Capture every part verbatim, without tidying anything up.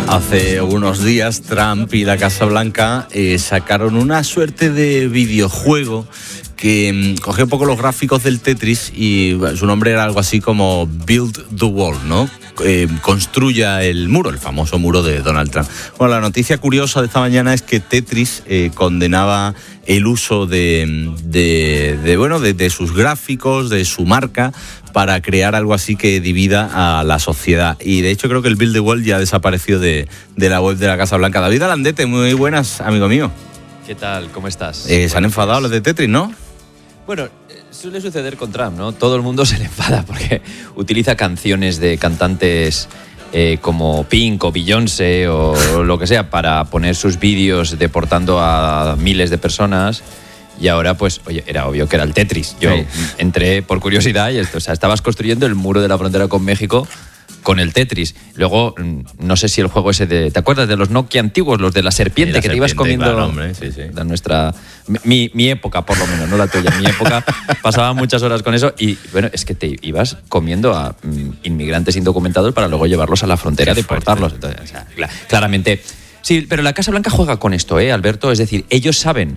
Hace unos días Trump y la Casa Blanca eh, sacaron una suerte de videojuego que mmm, cogió un poco los gráficos del Tetris y bueno, su nombre era algo así como Build the Wall, ¿no? Eh, construya el muro, el famoso muro de Donald Trump. Bueno, la noticia curiosa de esta mañana es que Tetris eh, condenaba el uso de, de, de bueno, de, de sus gráficos, de su marca, para crear algo así que divida a la sociedad. Y de hecho creo que el Build the Wall ya ha desaparecido de, de la web de la Casa Blanca. David Alandete, muy buenas, amigo mío. ¿Qué tal? ¿Cómo estás? Eh, se han enfadado los de Tetris, ¿no? Bueno, suele suceder con Trump, ¿no? Todo el mundo se le enfada porque utiliza canciones de cantantes eh, como Pink o Beyoncé o lo que sea para poner sus vídeos deportando a miles de personas. Y ahora, pues, oye, era obvio que era el Tetris. Yo sí. entré por curiosidad y esto, o sea, estabas construyendo el muro de la frontera con México con el Tetris. Luego, no sé si el juego ese de... ¿Te acuerdas de los Nokia antiguos? Los de la serpiente, la que serpiente, te ibas comiendo... Claro, hombre, sí, sí. La nuestra... Mi, mi época, por lo menos, no la tuya. Mi época pasaba muchas horas con eso y, bueno, es que te ibas comiendo a mm, inmigrantes indocumentados para luego llevarlos a la frontera, deportarlos. Entonces, o sea, claramente... Sí, pero la Casa Blanca juega con esto, ¿eh, Alberto? Es decir, ellos saben...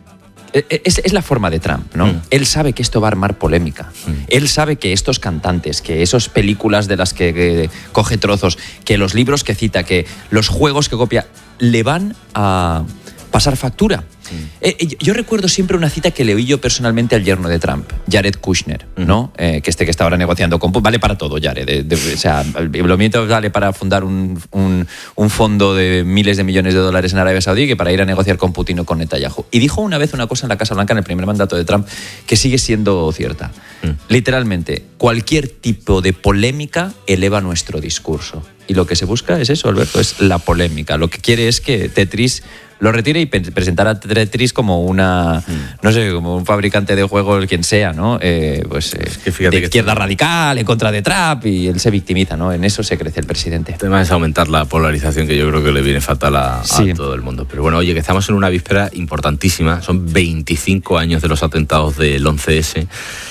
Es, es la forma de Trump, ¿no? Mm. Él sabe que esto va a armar polémica. Mm. Él sabe que estos cantantes, que esas películas de las que, que coge trozos, que los libros que cita, que los juegos que copia, le van a pasar factura. Mm. Eh, yo recuerdo siempre una cita que le oí yo personalmente al yerno de Trump, Jared Kushner, ¿no? Mm. Eh, que este que está ahora negociando con... Vale para todo, Jared. De, de, o sea, lo mismo vale para fundar un, un, un fondo de miles de millones de dólares en Arabia Saudí que para ir a negociar con Putin o con Netanyahu. Y dijo una vez una cosa en la Casa Blanca en el primer mandato de Trump que sigue siendo cierta. Mm. Literalmente, cualquier tipo de polémica eleva nuestro discurso. Y lo que se busca es eso, Alberto, es la polémica. Lo que quiere es que Tetris lo retire y presentar a Tetris como una, mm. no sé, como un fabricante de juegos, quien sea, ¿no? Eh, pues eh, es que fíjate de que izquierda esto... radical, en contra de Trump, y él se victimiza, ¿no? En eso se crece el presidente. El tema es aumentar la polarización, que yo creo que le viene fatal a, sí. a todo el mundo. Pero bueno, oye, que estamos en una víspera importantísima. Son veinticinco años de los atentados del once ese.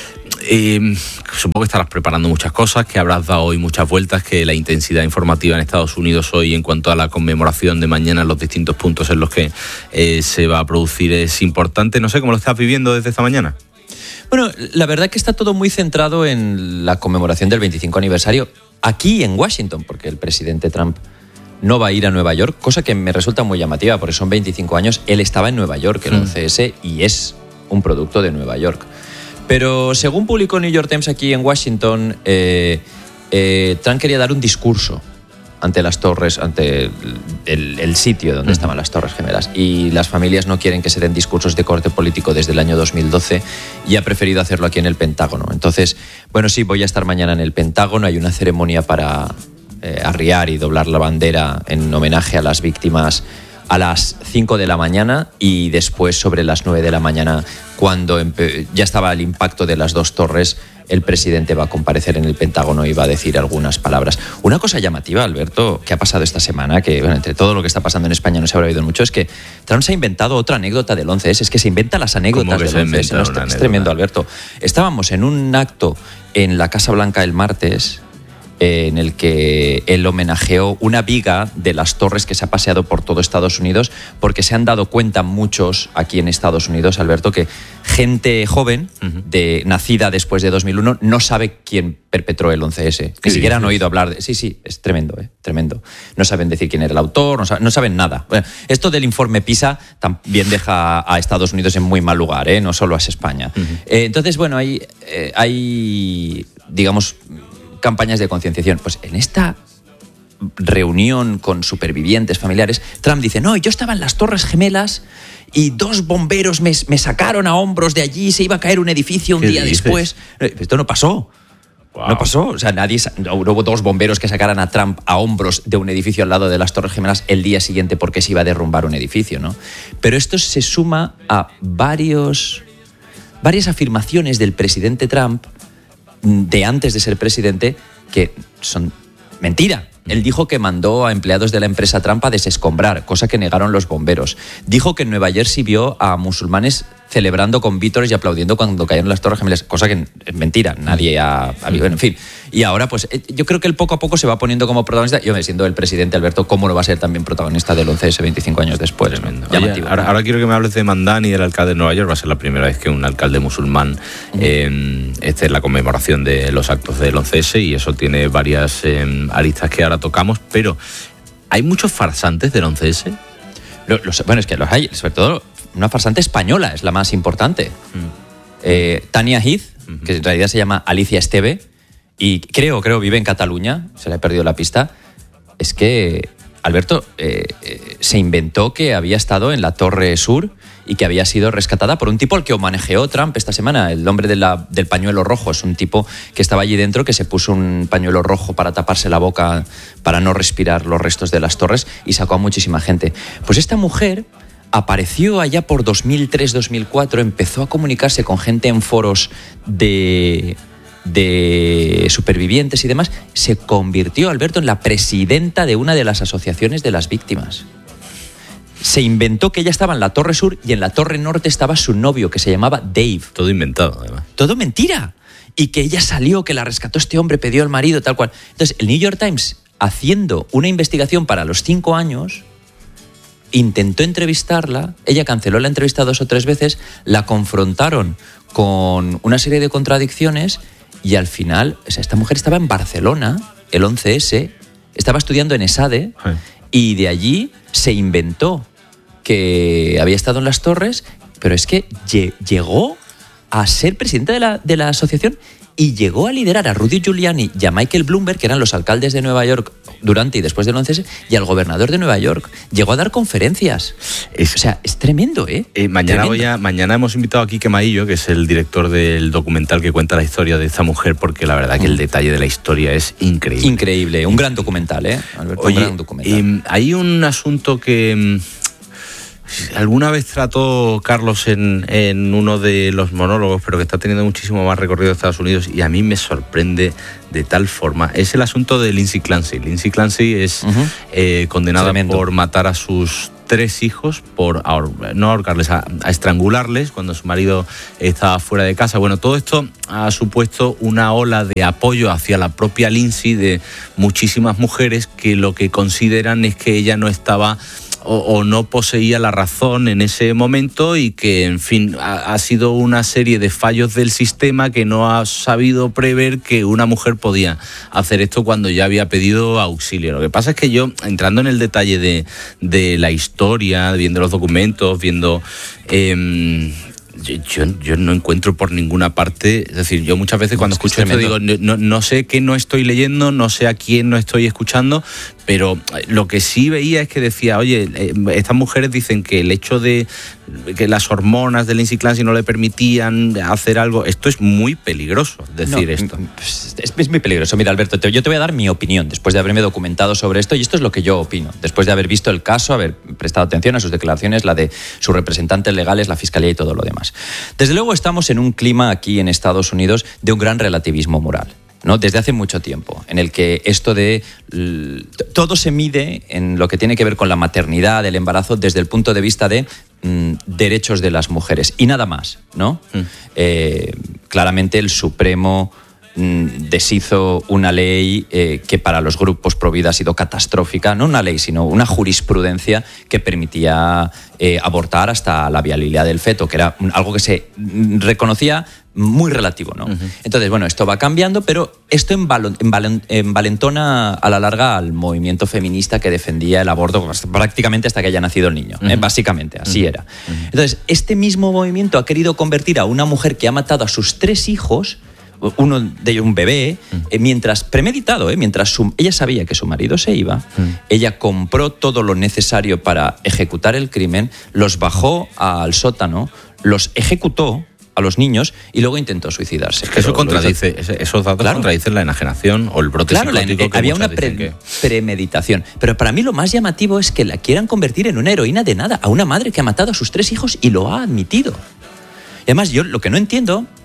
Eh, supongo que estarás preparando muchas cosas, que habrás dado hoy muchas vueltas, que la intensidad informativa en Estados Unidos hoy en cuanto a la conmemoración de mañana en los distintos puntos en los que eh, se va a producir es importante. No sé cómo lo estás viviendo desde esta mañana. Bueno, la verdad es que está todo muy centrado en la conmemoración del veinticinco aniversario aquí en Washington, porque el presidente Trump no va a ir a Nueva York, cosa que me resulta muy llamativa, porque son veinticinco años. Él estaba en Nueva York, el once ese, y es un producto de Nueva York. Pero según publicó New York Times aquí en Washington, eh, eh, Trump quería dar un discurso ante las torres, ante el, el, el sitio donde uh-huh. estaban las Torres Gemelas. Y las familias no quieren que se den discursos de corte político desde el año dos mil doce y ha preferido hacerlo aquí en el Pentágono. Entonces, bueno, sí, voy a estar mañana en el Pentágono. Hay una ceremonia para eh, arriar y doblar la bandera en homenaje a las víctimas a las cinco de la mañana y después sobre las nueve de la mañana, cuando empe- ya estaba el impacto de las dos torres, el presidente va a comparecer en el Pentágono y va a decir algunas palabras. Una cosa llamativa, Alberto, que ha pasado esta semana, que bueno, entre todo lo que está pasando en España no se habrá oído mucho, es que Trump se ha inventado otra anécdota del once ese. Es que se inventa las anécdotas del once ese. ¿No? Es, es tremendo, Alberto. Estábamos en un acto en la Casa Blanca el martes, en el que él homenajeó una viga de las torres que se ha paseado por todo Estados Unidos, porque se han dado cuenta muchos aquí en Estados Unidos, Alberto, que gente joven, uh-huh. de, nacida después de dos mil uno, no sabe quién perpetró el once ese. Ni siquiera han oído hablar de... Sí, sí, es tremendo, ¿eh? Tremendo. No saben decir quién era el autor, no saben, no saben nada. Bueno, esto del informe PISA también deja a Estados Unidos en muy mal lugar, ¿eh? No solo a España. Uh-huh. Eh, entonces, bueno, hay, eh, hay, digamos... campañas de concienciación. Pues en esta reunión con supervivientes familiares, Trump dice, no, yo estaba en las Torres Gemelas y dos bomberos me, me sacaron a hombros de allí, se iba a caer un edificio un día dices? después. Esto no pasó. Wow. No pasó. O sea, nadie, no hubo dos bomberos que sacaran a Trump a hombros de un edificio al lado de las Torres Gemelas el día siguiente porque se iba a derrumbar un edificio, ¿no? Pero esto se suma a varios, varias afirmaciones del presidente Trump de antes de ser presidente, que son mentira. Él dijo que mandó a empleados de la empresa Trump a desescombrar, cosa que negaron los bomberos. Dijo que en Nueva Jersey vio a musulmanes celebrando con vítores y aplaudiendo cuando cayeron las Torres Gemelas, cosa que es mentira, nadie ha... ha en fin, Y ahora, pues, yo creo que él poco a poco se va poniendo como protagonista. Yo me siendo el presidente, Alberto, ¿cómo lo va a ser también protagonista del once ese veinticinco años después? Tremendo. Oye, ahora, ahora quiero que me hables de Mandani y del alcalde de Nueva York. Va a ser la primera vez que un alcalde musulmán uh-huh. eh, esté en la conmemoración de los actos del once ese, y eso tiene varias eh, aristas que ahora tocamos, pero ¿hay muchos farsantes del once ese? Los, los, bueno, es que los hay, sobre todo una farsante española es la más importante. Uh-huh. Eh, Tania Heath, uh-huh. que en realidad se llama Alicia Esteve, y creo, creo vive en Cataluña, se le ha perdido la pista. Es que Alberto eh, eh, se inventó que había estado en la Torre Sur y que había sido rescatada por un tipo al que homenajeó Trump esta semana, el hombre de la, del pañuelo rojo. Es un tipo que estaba allí dentro, que se puso un pañuelo rojo para taparse la boca, para no respirar los restos de las torres, y sacó a muchísima gente. Pues esta mujer apareció allá por dos mil tres dos mil cuatro, empezó a comunicarse con gente en foros de... de supervivientes y demás, se convirtió, Alberto, en la presidenta de una de las asociaciones de las víctimas. Se inventó que ella estaba en la Torre Sur y en la Torre Norte estaba su novio, que se llamaba Dave. Todo inventado, además. Todo mentira. Y que ella salió, que la rescató este hombre, pidió al marido, tal cual. Entonces, el New York Times, haciendo una investigación para los cinco años, intentó entrevistarla, ella canceló la entrevista dos o tres veces, la confrontaron con una serie de contradicciones. Y al final, o sea, esta mujer estaba en Barcelona, el once ese, estaba estudiando en ESADE, sí. Y de allí se inventó que había estado en las torres, pero es que lle- llegó a ser presidente de la, de la asociación y llegó a liderar a Rudy Giuliani y a Michael Bloomberg, que eran los alcaldes de Nueva York durante y después del once ese, y al gobernador de Nueva York. Llegó a dar conferencias. Es, o sea, es tremendo, ¿eh? eh mañana, tremendo. Voy a, mañana hemos invitado a Quique Maillo, que es el director del documental que cuenta la historia de esta mujer, porque la verdad que el detalle de la historia es increíble. Increíble, un gran documental, ¿eh, Alberto? Oye, un gran documental. Eh, hay un asunto que... alguna vez trató Carlos en, en uno de los monólogos, pero que está teniendo muchísimo más recorrido en Estados Unidos, y a mí me sorprende de tal forma. Es el asunto de Lindsay Clancy. Lindsay Clancy es uh-huh. eh, condenada Tremendo. por matar a sus tres hijos, por ahor- no ahorcarles, a, a estrangularles cuando su marido estaba fuera de casa. Bueno, todo esto ha supuesto una ola de apoyo hacia la propia Lindsay de muchísimas mujeres que lo que consideran es que ella no estaba... O, o no poseía la razón en ese momento, y que, en fin, ha, ha sido una serie de fallos del sistema que no ha sabido prever que una mujer podía hacer esto cuando ya había pedido auxilio. Lo que pasa es que yo, entrando en el detalle de, de la historia, viendo los documentos, viendo... Eh, Yo, yo no encuentro por ninguna parte, es decir, yo muchas veces cuando escucho esto digo, no, no sé qué no estoy leyendo, no sé a quién no estoy escuchando, pero lo que sí veía es que decía, oye, estas mujeres dicen que el hecho de que las hormonas de Lindsay Clancy no le permitían hacer algo, esto es muy peligroso, decir no, esto. Es, es muy peligroso. Mira, Alberto, te, yo te voy a dar mi opinión después de haberme documentado sobre esto, y esto es lo que yo opino, después de haber visto el caso, haber prestado atención a sus declaraciones, la de sus representantes legales, la fiscalía y todo lo demás. Desde luego estamos en un clima aquí en Estados Unidos de un gran relativismo moral, ¿no? Desde hace mucho tiempo, en el que esto de... todo se mide en lo que tiene que ver con la maternidad, el embarazo, desde el punto de vista de mm, derechos de las mujeres y nada más, ¿no? Mm. Eh, claramente el Supremo deshizo una ley eh, que para los grupos pro vida ha sido catastrófica, no una ley, sino una jurisprudencia que permitía eh, abortar hasta la viabilidad del feto, que era algo que se reconocía muy relativo, ¿no? Uh-huh. Entonces, bueno, esto va cambiando, pero esto enval- enval- envalentona a la larga al movimiento feminista que defendía el aborto prácticamente hasta que haya nacido el niño, uh-huh. ¿eh? Básicamente, así uh-huh. era. Uh-huh. Entonces, este mismo movimiento ha querido convertir a una mujer que ha matado a sus tres hijos, uno de ellos un bebé, mm. eh, mientras, premeditado, eh, mientras su, ella sabía que su marido se iba, mm. ella compró todo lo necesario para ejecutar el crimen, los bajó al sótano, los ejecutó a los niños y luego intentó suicidarse. Es que eso contradice, hizo... esos datos claro. contradicen la enajenación o el brote claro, psicótico. La, que había una pre, que... premeditación. Pero para mí lo más llamativo es que la quieran convertir en una heroína de nada, a una madre que ha matado a sus tres hijos y lo ha admitido. Y además yo lo que no entiendo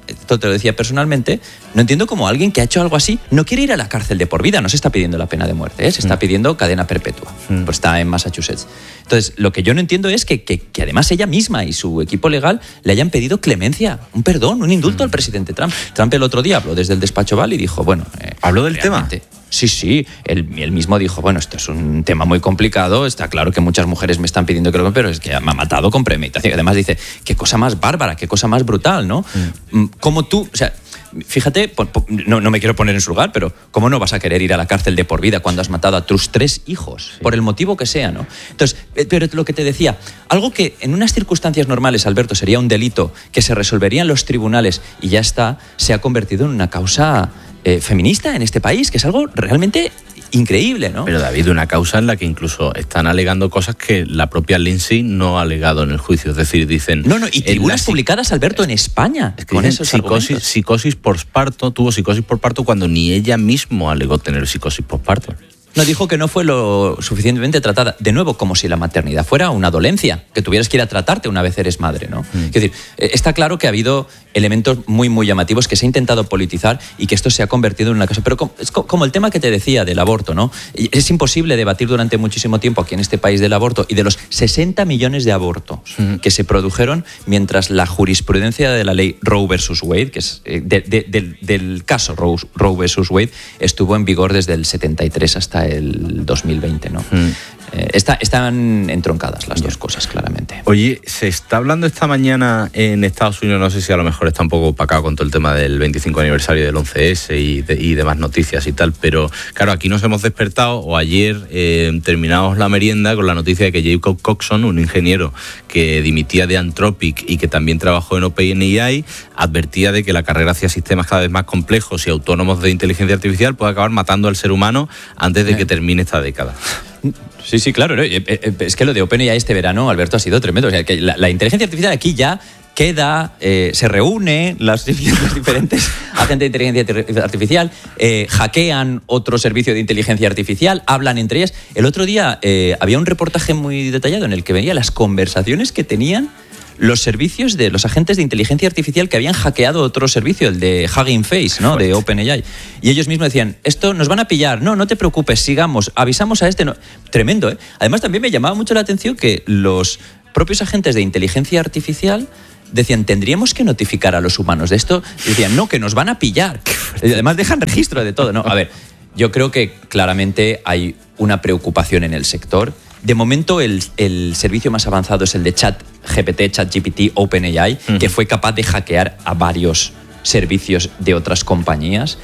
esto te lo decía personalmente, no entiendo cómo alguien que ha hecho algo así no quiere ir a la cárcel de por vida. No se está pidiendo la pena de muerte, ¿eh? Se está pidiendo cadena perpetua. Mm. Pues está en Massachusetts. Entonces, lo que yo no entiendo es que, que, que además ella misma y su equipo legal le hayan pedido clemencia, un perdón, un indulto mm. al presidente Trump. Trump el otro día habló desde el despacho Oval y dijo, bueno... Eh, ¿Habló del tema? Sí, sí, él, él mismo dijo, bueno, esto es un tema muy complicado, está claro que muchas mujeres me están pidiendo que lo... pero es que me ha matado con premeditación. Además dice, qué cosa más bárbara, qué cosa más brutal, ¿no? Mm. Como tú, o sea... Fíjate, no, no me quiero poner en su lugar, pero ¿cómo no vas a querer ir a la cárcel de por vida cuando has matado a tus tres hijos? Sí. Por el motivo que sea, ¿no? Entonces, pero lo que te decía, algo que en unas circunstancias normales, Alberto, sería un delito que se resolvería en los tribunales y ya está, se ha convertido en una causa eh, feminista en este país, que es algo realmente... increíble, ¿no? Pero, David, una causa en la que incluso están alegando cosas que la propia Lindsay no ha alegado en el juicio. Es decir, dicen... No, no, y tribunas la... publicadas, Alberto, en España. Es que con esos psicosis, psicosis posparto, tuvo psicosis posparto cuando ni ella misma alegó tener psicosis posparto. No, dijo que no fue lo suficientemente tratada. De nuevo, como si la maternidad fuera una dolencia, que tuvieras que ir a tratarte una vez eres madre, ¿no? Mm. Es decir, está claro que ha habido elementos muy, muy llamativos que se ha intentado politizar y que esto se ha convertido en una cosa. Pero como, es como el tema que te decía del aborto, ¿no? Es imposible debatir durante muchísimo tiempo aquí en este país del aborto y de los sesenta millones de abortos mm. que se produjeron mientras la jurisprudencia de la ley Roe versus Wade, que es de, de, de, del caso Roe, Roe versus Wade, estuvo en vigor desde el setenta y tres hasta el dos mil veinte, ¿no? Mm. Eh, está, están entroncadas las yeah. dos cosas, claramente. Oye, se está hablando esta mañana en Estados Unidos, no sé si a lo mejor está un poco opacado con todo el tema del veinticinco aniversario del once ese y, de, y demás noticias y tal, pero claro, aquí nos hemos despertado, o ayer eh, terminamos la merienda con la noticia de que Jacob Coxon, un ingeniero que dimitía de Anthropic y que también trabajó en OpenAI, advertía de que la carrera hacia sistemas cada vez más complejos y autónomos de inteligencia artificial puede acabar matando al ser humano antes de eh. que termine esta década. Sí, sí, claro. Es que lo de OpenAI este verano, Alberto, ha sido tremendo. O sea, que la, la inteligencia artificial aquí ya queda, eh, se reúne, las, los diferentes agentes de inteligencia artificial, eh, hackean otro servicio de inteligencia artificial, hablan entre ellas. El otro día eh, había un reportaje muy detallado en el que veía las conversaciones que tenían los servicios de los agentes de inteligencia artificial que habían hackeado otro servicio, el de Hugging Face, ¿no? De OpenAI. Y ellos mismos decían, esto nos van a pillar, no, no te preocupes, sigamos, avisamos a este. No. Tremendo, ¿eh? Además, también me llamaba mucho la atención que los propios agentes de inteligencia artificial decían, tendríamos que notificar a los humanos de esto. Y decían, no, que nos van a pillar. Y además dejan registro de todo, ¿no? A ver, yo creo que claramente hay una preocupación en el sector. De momento, el, el servicio más avanzado es el de ChatGPT, ChatGPT, OpenAI, uh-huh. que fue capaz de hackear a varios servicios de otras compañías.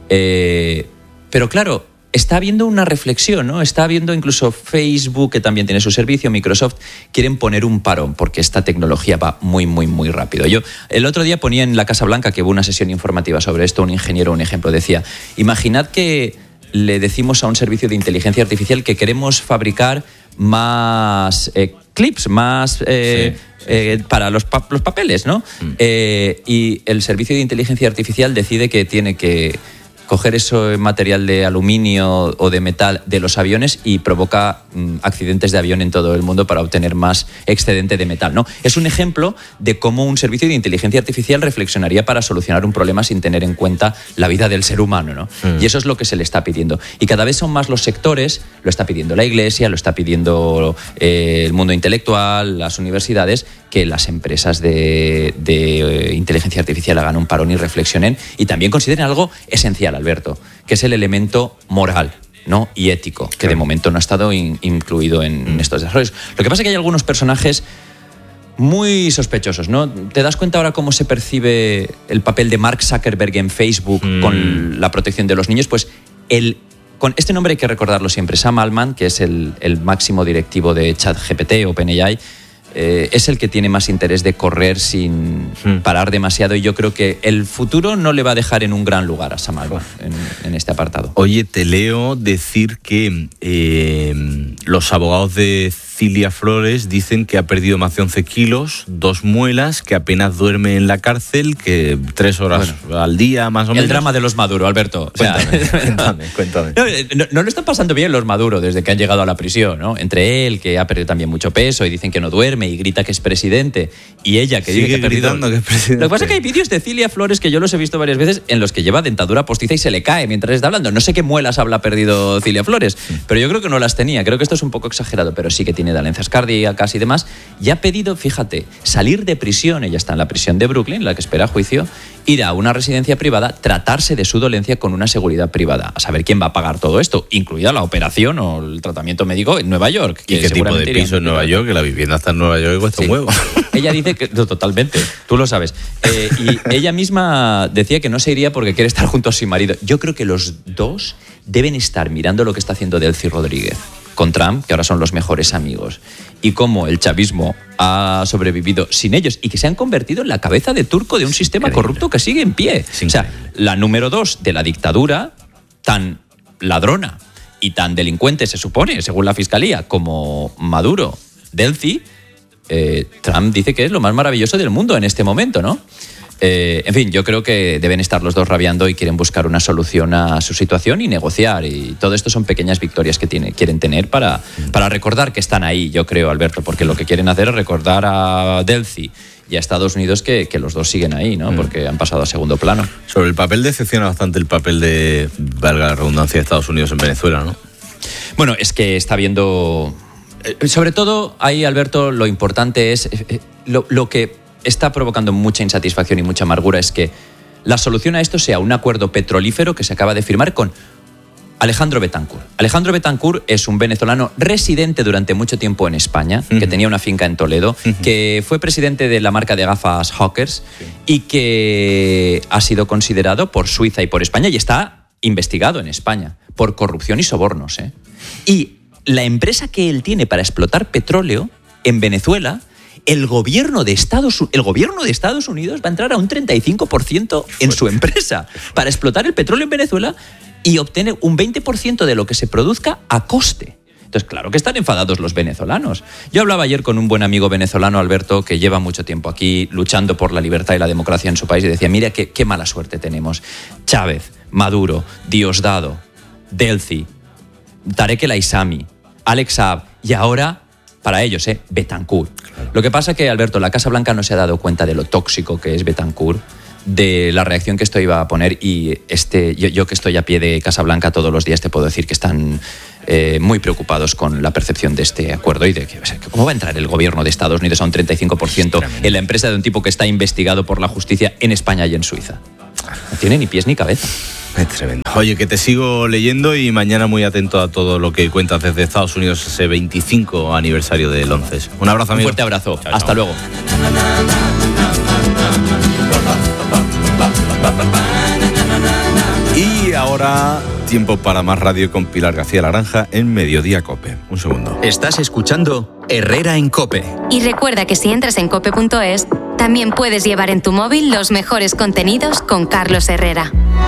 Eh, pero claro, está habiendo una reflexión, ¿no? Está habiendo incluso Facebook, que también tiene su servicio, Microsoft, quieren poner un parón porque esta tecnología va muy, muy, muy rápido. Yo el otro día ponía en la Casa Blanca, que hubo una sesión informativa sobre esto, un ingeniero, un ejemplo, decía, imaginad que le decimos a un servicio de inteligencia artificial que queremos fabricar más eh, clips, más eh, sí, sí, eh, sí. para los, pa- los papeles, ¿no? Mm. Eh, y el servicio de inteligencia artificial decide que tiene que coger ese material de aluminio o de metal de los aviones y provoca mm, accidentes de avión en todo el mundo para obtener más excedente de metal, ¿no? Es un ejemplo de cómo un servicio de inteligencia artificial reflexionaría para solucionar un problema sin tener en cuenta la vida del ser humano, ¿no? Mm. Y eso es lo que se le está pidiendo. Y cada vez son más los sectores, lo está pidiendo la Iglesia, lo está pidiendo eh, el mundo intelectual, las universidades, que las empresas de, de eh, inteligencia artificial hagan un parón y reflexionen y también consideren algo esencial, Alberto, que es el elemento moral, ¿no? Y ético, que claro. de momento no ha estado in, incluido en, mm. estos desarrollos. Lo que pasa es que hay algunos personajes muy sospechosos, ¿no? ¿Te das cuenta ahora cómo se percibe el papel de Mark Zuckerberg en Facebook mm. con la protección de los niños? Pues el, con este nombre hay que recordarlo siempre. Sam Altman, que es el, el máximo directivo de ChatGPT, OpenAI, Eh, es el que tiene más interés de correr sin hmm. parar demasiado y yo creo que el futuro no le va a dejar en un gran lugar a Sam Altman en, en este apartado. Oye, te leo decir que eh, los abogados de Cilia Flores, dicen que ha perdido más de once kilos, dos muelas, que apenas duerme en la cárcel, que tres horas bueno, al día más o el menos. El drama de los Maduro, Alberto. O sea, cuéntame, cuéntame, cuéntame. No, no, no lo están pasando bien los Maduro desde que han llegado a la prisión, ¿no? Entre él, que ha perdido también mucho peso y dicen que no duerme y grita que es presidente, y ella que sigue dice que ha perdido... gritando que es presidente. Lo que pasa es que hay vídeos de Cilia Flores que yo los he visto varias veces en los que lleva dentadura postiza y se le cae mientras está hablando. No sé qué muelas habrá perdido Cilia Flores, pero yo creo que no las tenía. Creo que esto es un poco exagerado, pero sí que tiene dolencias cardíacas y demás. Y ha pedido, fíjate, salir de prisión. Ella está en la prisión de Brooklyn, la que espera juicio, ir a una residencia privada, tratarse de su dolencia con una seguridad privada. A saber quién va a pagar todo esto, incluida la operación o el tratamiento médico en Nueva York. ¿Y qué tipo de piso en Nueva York? Que la vivienda está en Nueva York y cuesta sí. un huevo. Ella dice que... No, totalmente, tú lo sabes. Eh, y ella misma decía que no se iría porque quiere estar junto a su marido. Yo creo que los dos deben estar mirando lo que está haciendo Delcy Rodríguez con Trump, que ahora son los mejores amigos, y cómo el chavismo ha sobrevivido sin ellos y que se han convertido en la cabeza de turco de un sistema increíble. Corrupto que sigue en pie. O sea, la número dos de la dictadura, tan ladrona y tan delincuente, se supone, según la fiscalía, como Maduro, Delcy, eh, Trump dice que es lo más maravilloso del mundo en este momento, ¿no? Eh, en fin, yo creo que deben estar los dos rabiando y quieren buscar una solución a su situación y negociar. Y todo esto son pequeñas victorias que tiene, quieren tener para, para recordar que están ahí, yo creo, Alberto, porque lo que quieren hacer es recordar a Delcy y a Estados Unidos que, que los dos siguen ahí, ¿no? Porque han pasado a segundo plano. Sobre el papel decepciona bastante el papel de, valga la redundancia, de Estados Unidos en Venezuela, ¿no? Bueno, es que está viendo... Sobre todo, ahí, Alberto, lo importante es lo, lo que está provocando mucha insatisfacción y mucha amargura es que la solución a esto sea un acuerdo petrolífero que se acaba de firmar con Alejandro Betancourt. Alejandro Betancourt es un venezolano residente durante mucho tiempo en España, uh-huh. que tenía una finca en Toledo, uh-huh. que fue presidente de la marca de gafas Hawkers sí. y que ha sido considerado por Suiza y por España y está investigado en España por corrupción y sobornos. ¿eh? Y la empresa que él tiene para explotar petróleo en Venezuela, el gobierno de Estados, el gobierno de Estados Unidos va a entrar a un treinta y cinco por ciento en su empresa para explotar el petróleo en Venezuela y obtener un veinte por ciento de lo que se produzca a coste. Entonces, claro que están enfadados los venezolanos. Yo hablaba ayer con un buen amigo venezolano, Alberto, que lleva mucho tiempo aquí luchando por la libertad y la democracia en su país y decía, mira qué, qué mala suerte tenemos. Chávez, Maduro, Diosdado, Delcy, Tarek El Aissami, Alex Saab y ahora... para ellos, ¿eh? Betancourt. Claro. Lo que pasa es que, Alberto, la Casa Blanca no se ha dado cuenta de lo tóxico que es Betancourt, de la reacción que esto iba a poner y este, yo, yo que estoy a pie de Casa Blanca todos los días te puedo decir que están eh, muy preocupados con la percepción de este acuerdo y de que, o sea, cómo va a entrar el gobierno de Estados Unidos a un treinta y cinco por ciento en la empresa de un tipo que está investigado por la justicia en España y en Suiza. No tiene ni pies ni cabeza. Es tremendo. Oye, que te sigo leyendo y mañana muy atento a todo lo que cuentas desde Estados Unidos, ese veinticinco aniversario del once. Un abrazo, amigo. Un fuerte abrazo. Chao, Hasta chao. luego. Y ahora, tiempo para más radio con Pilar García Laranja en Mediodía COPE. Un segundo. Estás escuchando Herrera en COPE. Y recuerda que si entras en cope punto es, también puedes llevar en tu móvil los mejores contenidos con Carlos Herrera.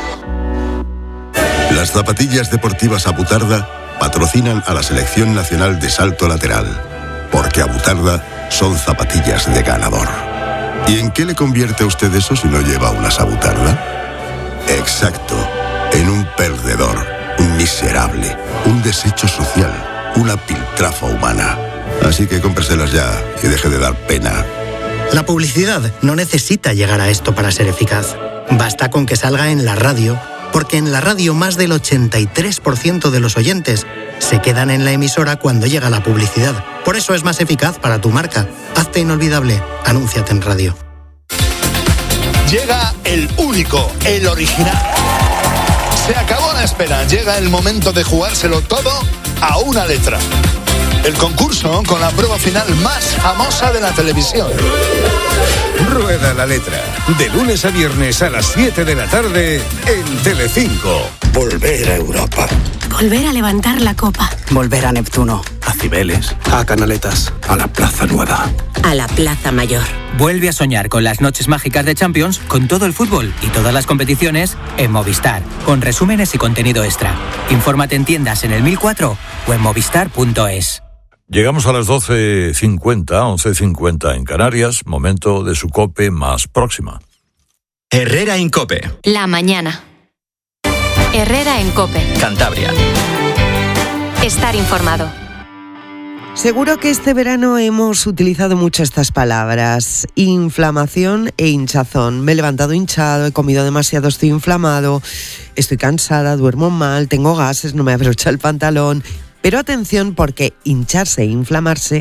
Las zapatillas deportivas Abutarda patrocinan a la Selección Nacional de Salto Lateral, porque Abutarda son zapatillas de ganador. ¿Y en qué le convierte a usted eso si no lleva unas Abutarda? Exacto, en un perdedor, un miserable, un desecho social, una piltrafa humana. Así que cómpreselas ya y deje de dar pena. La publicidad no necesita llegar a esto para ser eficaz. Basta con que salga en la radio, porque en la radio más del ochenta y tres por ciento de los oyentes se quedan en la emisora cuando llega la publicidad. Por eso es más eficaz para tu marca. Hazte inolvidable. Anúnciate en radio. Llega el único, el original. Se acabó la espera. Llega el momento de jugárselo todo a una letra. El concurso con la prueba final más famosa de la televisión. Rueda la letra. De lunes a viernes a las siete de la tarde en Telecinco. Volver a Europa. Volver a levantar la copa. Volver a Neptuno. A Cibeles. A Canaletas. A la Plaza Nueva. A la Plaza Mayor. Vuelve a soñar con las noches mágicas de Champions, con todo el fútbol y todas las competiciones en Movistar, con resúmenes y contenido extra. Infórmate en tiendas en el mil cuatro o en movistar punto es. Llegamos a las doce cincuenta, once cincuenta en Canarias, momento de su COPE más próxima. Herrera en COPE. La mañana. Herrera en COPE. Cantabria. Estar informado. Seguro que este verano hemos utilizado mucho estas palabras: inflamación e hinchazón. Me he levantado hinchado, he comido demasiado, estoy inflamado, estoy cansada, duermo mal, tengo gases, no me abrocha el pantalón. Pero atención, porque hincharse e inflamarse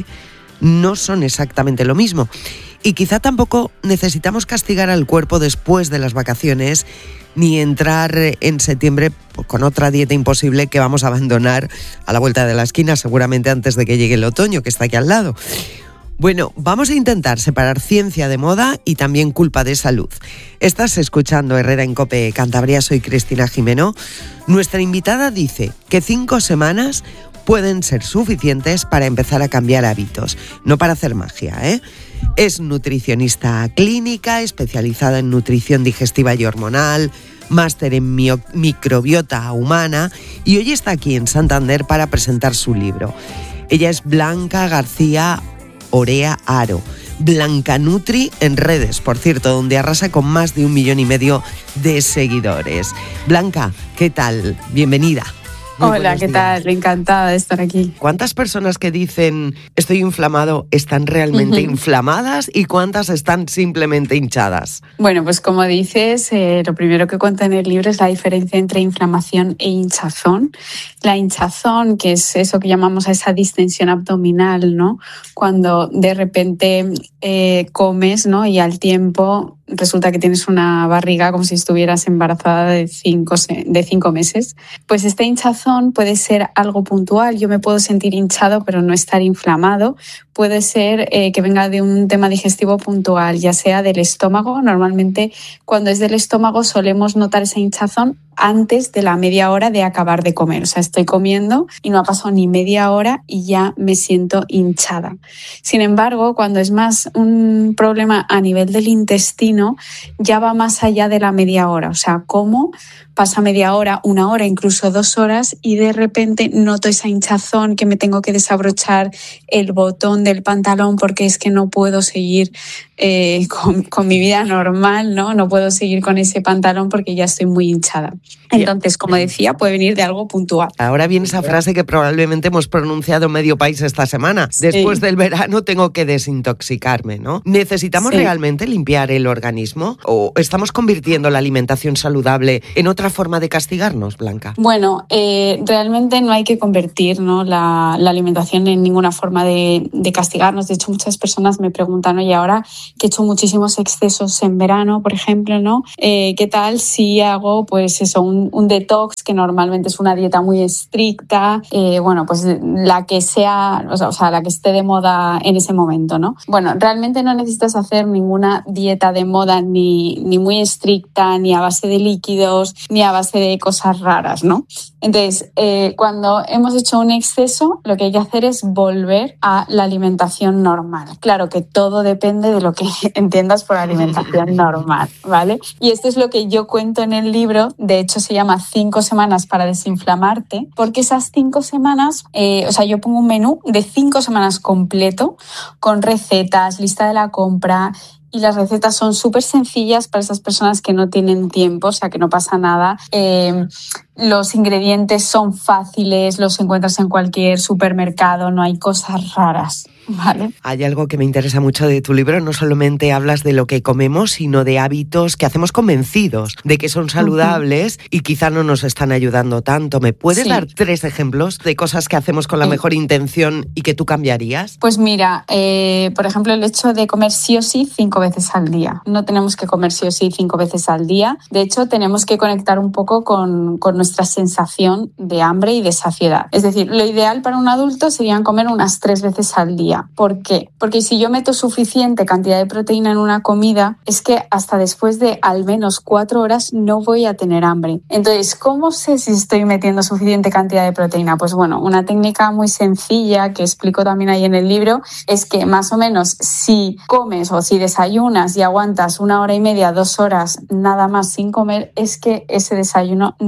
no son exactamente lo mismo. Y quizá tampoco necesitamos castigar al cuerpo después de las vacaciones, ni entrar en septiembre con otra dieta imposible que vamos a abandonar a la vuelta de la esquina, seguramente antes de que llegue el otoño, que está aquí al lado. Bueno, vamos a intentar separar ciencia de moda y también culpa de salud. Estás escuchando Herrera en COPE Cantabria, soy Cristina Jimeno. Nuestra invitada dice que cinco semanas pueden ser suficientes para empezar a cambiar hábitos, no para hacer magia, ¿eh? Es nutricionista clínica, especializada en nutrición digestiva y hormonal, máster en mio- microbiota humana, y hoy está aquí en Santander para presentar su libro. Ella es Blanca García Orea Aro, Blanca Nutri en redes, por cierto, donde arrasa con más de un millón y medio de seguidores. Blanca, ¿qué tal? Bienvenida. Muy Hola, ¿qué días. tal? Encantada de estar aquí. ¿Cuántas personas que dicen estoy inflamado están realmente Uh-huh. inflamadas y cuántas están simplemente hinchadas? Bueno, pues como dices, eh, lo primero que cuenta en el libro es la diferencia entre inflamación e hinchazón. La hinchazón, que es eso que llamamos a esa distensión abdominal, ¿no? Cuando de repente eh, comes, ¿no? Y al tiempo resulta que tienes una barriga como si estuvieras embarazada de cinco, de cinco meses. Pues esta hinchazón puede ser algo puntual. Yo me puedo sentir hinchado pero no estar inflamado. Puede ser eh, que venga de un tema digestivo puntual, ya sea del estómago. Normalmente cuando es del estómago solemos notar esa hinchazón antes de la media hora de acabar de comer. O sea, estoy comiendo y no ha pasado ni media hora y ya me siento hinchada. Sin embargo, cuando es más un problema a nivel del intestino, ya va más allá de la media hora. O sea, como pasa media hora, una hora, incluso dos horas y de repente noto esa hinchazón que me tengo que desabrochar el botón del pantalón porque es que no puedo seguir eh, con, con mi vida normal, ¿no? No puedo seguir con ese pantalón porque ya estoy muy hinchada. Entonces, como decía, puede venir de algo puntual. Ahora viene esa frase que probablemente hemos pronunciado medio país esta semana. Sí. Después del verano tengo que desintoxicarme, ¿no? ¿Necesitamos Sí. realmente limpiar el organismo? ¿O estamos convirtiendo la alimentación saludable en otra forma de castigarnos, Blanca? Bueno, eh, realmente no hay que convertir, ¿no? la, la alimentación en ninguna forma de, de castigarnos. De hecho, muchas personas me preguntan, oye, ahora que he hecho muchísimos excesos en verano, por ejemplo, ¿no? Eh, ¿Qué tal si hago, pues eso, un, un detox, que normalmente es una dieta muy estricta, eh, bueno, pues la que sea, o sea, o sea, la que esté de moda en ese momento, ¿no? Bueno, realmente no necesitas hacer ninguna dieta de moda ni, ni muy estricta, ni a base de líquidos, ni a base de cosas raras, ¿no? Entonces, eh, cuando hemos hecho un exceso, lo que hay que hacer es volver a la alimentación normal. Claro que todo depende de lo que entiendas por alimentación normal, ¿vale? Y esto es lo que yo cuento en el libro. De hecho, se llama Cinco semanas para desinflamarte, porque esas cinco semanas, eh, o sea, yo pongo un menú de cinco semanas completo, con recetas, lista de la compra. Y las recetas son súper sencillas para esas personas que no tienen tiempo, o sea, que no pasa nada. Eh, los ingredientes son fáciles, los encuentras en cualquier supermercado, no hay cosas raras, ¿vale? Hay algo que me interesa mucho de tu libro, no solamente hablas de lo que comemos, sino de hábitos que hacemos convencidos de que son saludables uh-huh. y quizá no nos están ayudando tanto. ¿Me puedes sí. dar tres ejemplos de cosas que hacemos con la sí. mejor intención y que tú cambiarías? Pues mira, eh, por ejemplo, el hecho de comer sí o sí cinco veces al día. No tenemos que comer sí o sí cinco veces al día. De hecho, tenemos que conectar un poco con, con nuestra sensación de hambre y de saciedad. Es decir, lo ideal para un adulto sería comer unas tres veces al día. ¿Por qué? Porque si yo meto suficiente cantidad de proteína en una comida, es que hasta después de al menos cuatro horas no voy a tener hambre. Entonces, ¿cómo sé si estoy metiendo suficiente cantidad de proteína? Pues bueno, una técnica muy sencilla que explico también ahí en el libro es que más o menos si comes o si desayunas y aguantas una hora y media, dos horas nada más sin comer, es que ese desayuno no es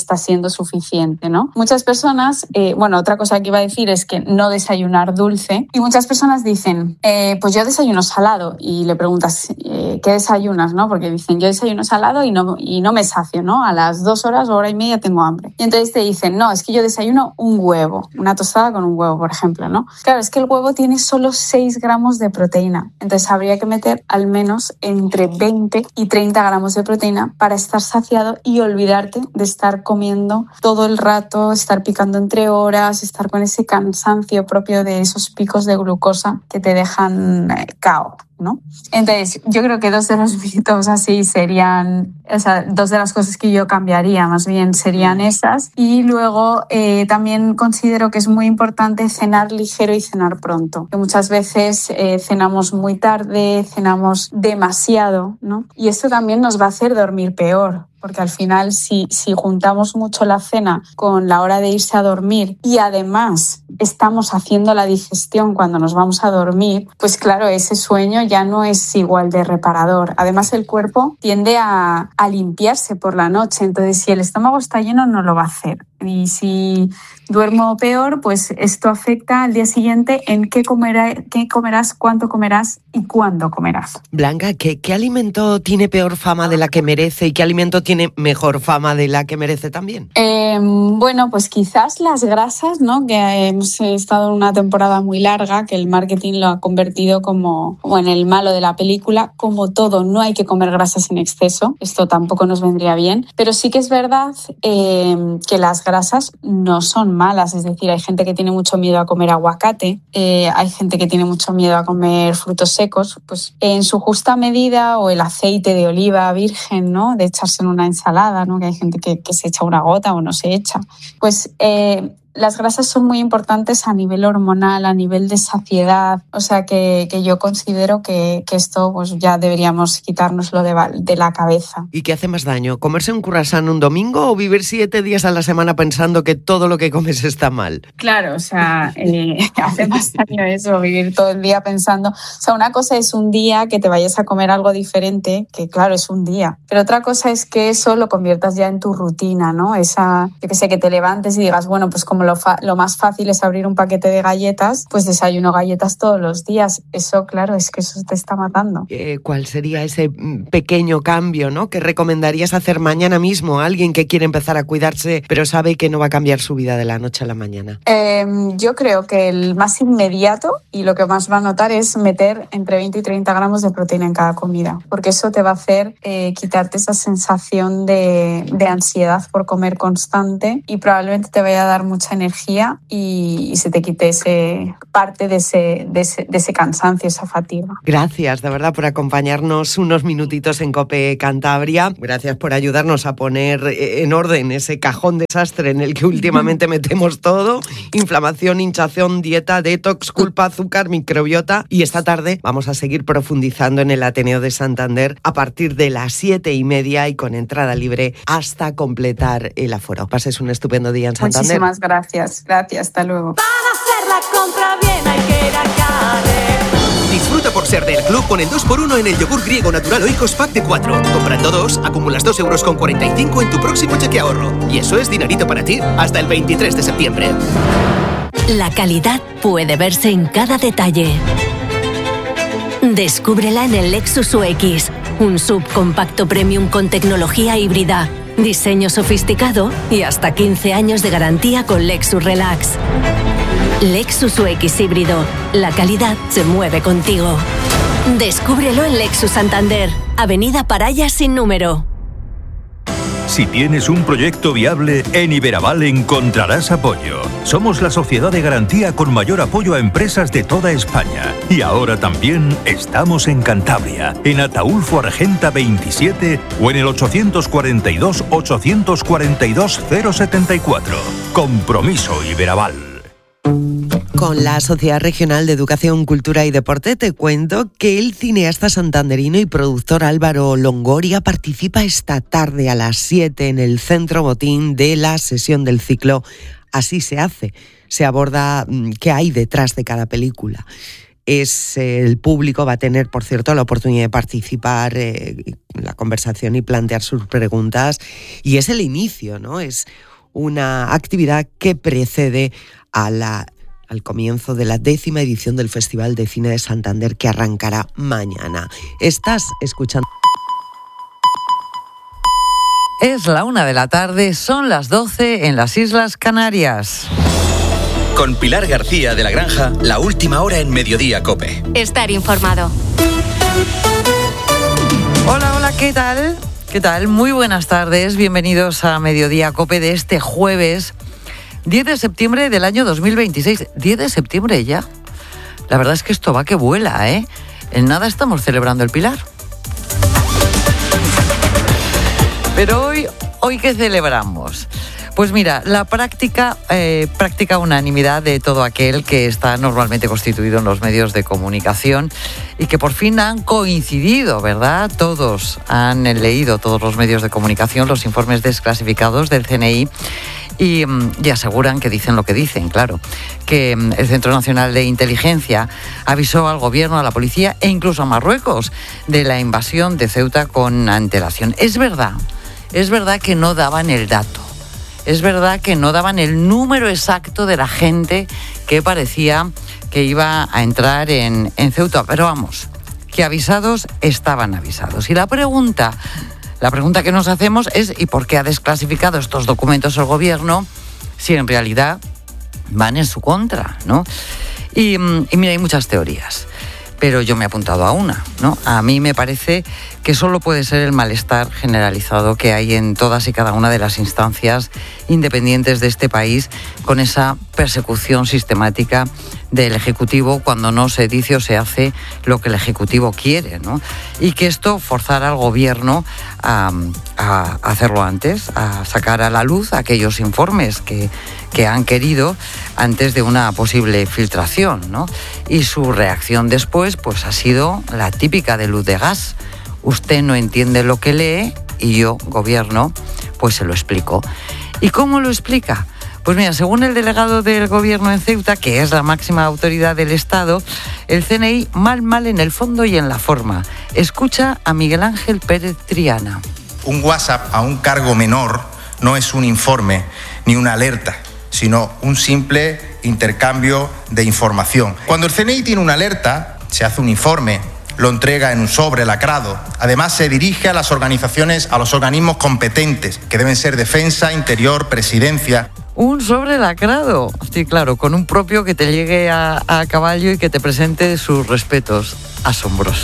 está siendo suficiente, ¿no? Muchas personas, eh, bueno, otra cosa que iba a decir es que no desayunar dulce, y muchas personas dicen, eh, pues yo desayuno salado, y le preguntas, eh, ¿qué desayunas, no? Porque dicen, yo desayuno salado y no, y no me sacio, ¿no? A las dos horas o hora y media tengo hambre. Y entonces te dicen, no, es que yo desayuno un huevo, una tostada con un huevo, por ejemplo, ¿no? Claro, es que el huevo tiene solo seis gramos de proteína, entonces habría que meter al menos entre veinte y treinta gramos de proteína para estar saciado y olvidarte de estar comiendo todo el rato, estar picando entre horas, estar con ese cansancio propio de esos picos de glucosa que te dejan eh, cao, ¿no? Entonces, yo creo que dos de los mitos así serían, o sea, dos de las cosas que yo cambiaría más bien serían esas. Y luego eh, también considero que es muy importante cenar ligero y cenar pronto. Que muchas veces eh, cenamos muy tarde, cenamos demasiado, ¿no? Y esto también nos va a hacer dormir peor. Porque al final, si, si juntamos mucho la cena con la hora de irse a dormir y además estamos haciendo la digestión cuando nos vamos a dormir, pues claro, ese sueño ya no es igual de reparador. Además, el cuerpo tiende a, a limpiarse por la noche. Entonces, si el estómago está lleno, no lo va a hacer. Y si duermo peor, pues esto afecta al día siguiente en qué, comerá, qué comerás, cuánto comerás y cuándo comerás. Blanca, ¿qué, ¿qué alimento tiene peor fama de la que merece y qué alimento tiene mejor fama de la que merece también? Eh, bueno, pues quizás las grasas, ¿no? Que hemos estado en una temporada muy larga, que el marketing lo ha convertido como, como en el malo de la película. Como todo, no hay que comer grasas en exceso. Esto tampoco nos vendría bien. Pero sí que es verdad eh, que las grasas no son malas. Es decir, hay gente que tiene mucho miedo a comer aguacate, eh, hay gente que tiene mucho miedo a comer frutos secos. Pues en su justa medida, o el aceite de oliva virgen, ¿no? De echarse en una ensalada, ¿no? Que hay gente que, que se echa una gota o no se echa. Pues eh, las grasas son muy importantes a nivel hormonal, a nivel de saciedad. O sea que, que yo considero que, que esto pues ya deberíamos quitárnoslo de, de la cabeza. ¿Y qué hace más daño? ¿Comerse un croissant un domingo o vivir siete días a la semana pensando que todo lo que comes está mal? Claro, o sea, eh, hace más daño eso, vivir todo el día pensando. O sea, una cosa es un día que te vayas a comer algo diferente, que claro, es un día. Pero otra cosa es que eso lo conviertas ya en tu rutina, ¿no? Esa, yo que sé, que te levantes y digas, bueno, pues como lo, fa- lo más fácil es abrir un paquete de galletas, pues desayuno galletas todos los días. Eso, claro, es que eso te está matando. Eh, ¿Cuál sería ese pequeño cambio, ¿no? que recomendarías hacer mañana mismo a alguien que quiere empezar a cuidarse, pero sabe que no va a cambiar su vida de la noche a la mañana? Eh, yo creo que el más inmediato y lo que más va a notar es meter entre veinte y treinta gramos de proteína en cada comida, porque eso te va a hacer eh, quitarte esa sensación de, de ansiedad por comer constante y probablemente te vaya a dar mucha energía y, y se te quite ese, parte de ese, de, ese, de ese cansancio, esa fatiga. Gracias, de verdad, por acompañarnos unos minutitos en COPE Cantabria. Gracias por ayudarnos a poner en orden ese cajón desastre en el que últimamente metemos todo. Inflamación, hinchazón, dieta, detox, culpa, azúcar, microbiota. Y esta tarde vamos a seguir profundizando en el Ateneo de Santander a partir de las siete y media y con entrada libre hasta completar el aforo. Pases un estupendo día en Santander. Muchísimas gracias. Gracias. Hasta luego. Para hacer la compra bien hay que ir a Carrer. Disfruta por ser del club con el dos por uno en el yogur griego natural Oikos Pack de cuatro. Comprando dos, acumulas dos euros con cuarenta y cinco en tu próximo cheque ahorro. Y eso es dinerito para ti hasta el veintitrés de septiembre. La calidad puede verse en cada detalle. Descúbrela en el Lexus U X, un S U V compacto premium con tecnología híbrida, diseño sofisticado y hasta quince años de garantía con Lexus Relax. Lexus U X híbrido, la calidad se mueve contigo. Descúbrelo en Lexus Santander, Avenida Paraya sin número. Si tienes un proyecto viable, en Iberaval encontrarás apoyo. Somos la sociedad de garantía con mayor apoyo a empresas de toda España. Y ahora también estamos en Cantabria, en Ataulfo Argenta veintisiete o en el ochocientos cuarenta y dos, ochocientos cuarenta y dos, cero setenta y cuatro. Compromiso Iberaval. Con la Sociedad Regional de Educación, Cultura y Deporte te cuento que el cineasta santanderino y productor Álvaro Longoria participa esta tarde a las siete en el Centro Botín de la sesión del ciclo Así se hace. Se aborda qué hay detrás de cada película. es eh, el público va a tener, por cierto, la oportunidad de participar eh, en la conversación y plantear sus preguntas, y es el inicio, ¿no? Es una actividad que precede a la, al comienzo de la décima edición del Festival de Cine de Santander, que arrancará mañana. Estás escuchando... Es la una de la tarde, son las doce en las Islas Canarias. Con Pilar García de la Granja, la última hora en Mediodía COPE. Estar informado. Hola, hola, ¿qué tal? ¿Qué tal? Muy buenas tardes, bienvenidos a Mediodía COPE de este jueves diez de septiembre del año dos mil veintiséis. diez de septiembre ya. La verdad es que esto va que vuela, ¿eh? En nada estamos celebrando el Pilar. Pero hoy, ¿hoy qué celebramos? Pues mira, la práctica, eh, práctica unanimidad de todo aquel que está normalmente constituido en los medios de comunicación y que por fin han coincidido, ¿verdad? Todos han leído, todos los medios de comunicación, los informes desclasificados del C N I y, y aseguran que dicen lo que dicen, claro, que el Centro Nacional de Inteligencia avisó al gobierno, a la policía e incluso a Marruecos de la invasión de Ceuta con antelación. Es verdad, es verdad que no daban el dato. Es verdad que no daban el número exacto de la gente que parecía que iba a entrar en, en Ceuta. Pero vamos, que avisados estaban avisados. Y la pregunta, la pregunta que nos hacemos es ¿y por qué ha desclasificado estos documentos el gobierno si en realidad van en su contra, ¿no? Y, y mira, hay muchas teorías. Pero yo me he apuntado a una, ¿no? A mí me parece que solo puede ser el malestar generalizado que hay en todas y cada una de las instancias independientes de este país con esa persecución sistemática del Ejecutivo cuando no se dice o se hace lo que el Ejecutivo quiere, ¿no? Y que esto forzara al Gobierno a, a hacerlo antes, a sacar a la luz aquellos informes que, que han querido antes de una posible filtración, ¿no? Y su reacción después pues ha sido la típica de luz de gas. Usted no entiende lo que lee y yo, Gobierno, pues se lo explico. ¿Y cómo lo explica? Pues mira, según el delegado del Gobierno en Ceuta, que es la máxima autoridad del Estado, el C N I mal, mal en el fondo y en la forma. Escucha a Miguel Ángel Pérez Triana. Un WhatsApp a un cargo menor no es un informe ni una alerta, sino un simple intercambio de información. Cuando el C N I tiene una alerta, se hace un informe, lo entrega en un sobre lacrado. Además, se dirige a las organizaciones, a los organismos competentes, que deben ser Defensa, Interior, Presidencia. Un sobre lacrado, sí, claro, con un propio que te llegue a, a caballo y que te presente sus respetos. Asombroso.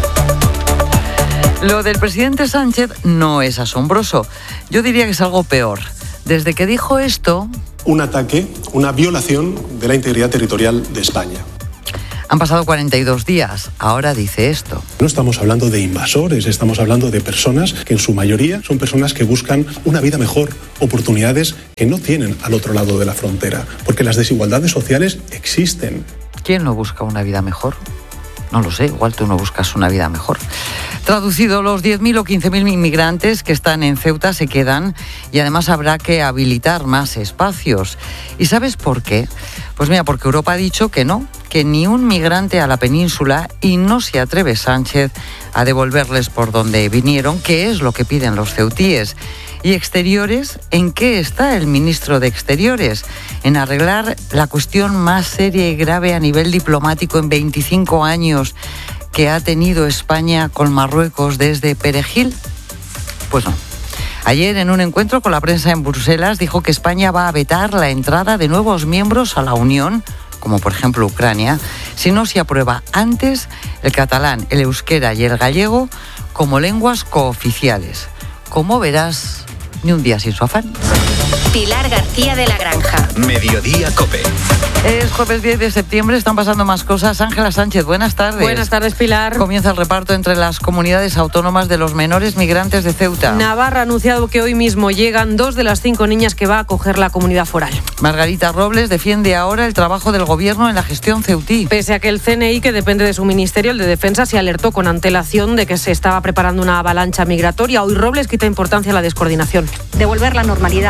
Lo del presidente Sánchez no es asombroso. Yo diría que es algo peor. Desde que dijo esto... Un ataque, una violación de la integridad territorial de España. Han pasado cuarenta y dos días, ahora dice esto. No estamos hablando de invasores, estamos hablando de personas que en su mayoría son personas que buscan una vida mejor, oportunidades que no tienen al otro lado de la frontera, porque las desigualdades sociales existen. ¿Quién no busca una vida mejor? No lo sé, igual tú no buscas una vida mejor. Traducido, los diez mil o quince mil inmigrantes que están en Ceuta se quedan y además habrá que habilitar más espacios. ¿Y sabes por qué? Pues mira, porque Europa ha dicho que no, que ni un migrante a la península y no se atreve Sánchez a devolverles por donde vinieron, que es lo que piden los ceutíes. ¿Y Exteriores? ¿En qué está el ministro de Exteriores? En arreglar la cuestión más seria y grave a nivel diplomático en veinticinco años que ha tenido España con Marruecos desde Perejil. Pues no. Ayer, en un encuentro con la prensa en Bruselas, dijo que España va a vetar la entrada de nuevos miembros a la Unión, como por ejemplo Ucrania, si no se aprueba antes el catalán, el euskera y el gallego como lenguas cooficiales. Como verás, ni un día sin su afán. Pilar García de la Granja. Mediodía COPE. Es jueves diez de septiembre, están pasando más cosas. Ángela Sánchez, buenas tardes. Buenas tardes, Pilar. Comienza el reparto entre las comunidades autónomas de los menores migrantes de Ceuta. Navarra ha anunciado que hoy mismo llegan dos de las cinco niñas que va a acoger la comunidad foral. Margarita Robles defiende ahora el trabajo del gobierno en la gestión ceutí. Pese a que el C N I, que depende de su ministerio, el de Defensa, se alertó con antelación de que se estaba preparando una avalancha migratoria, hoy Robles quita importancia a la descoordinación. Devolver la normalidad a Ceuta